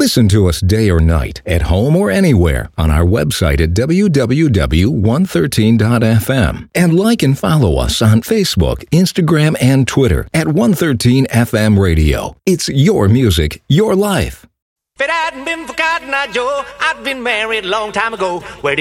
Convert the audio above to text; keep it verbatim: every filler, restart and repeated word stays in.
Listen to us day or night, at home or anywhere, on our website at w w w dot one thirteen dot f m. And like and follow us on Facebook, Instagram, and Twitter at one thirteen F M Radio. It's your music, your life. If it hadn't been for Cotton Eye Joe, I'd been married a long time ago. Where